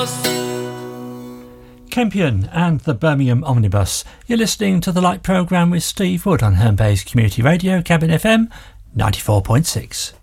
Kempion and the Birmingham Omnibus. You're listening to the Light programme with Steve Wood on Herne Bay's Community Radio, Cabin FM 94.6.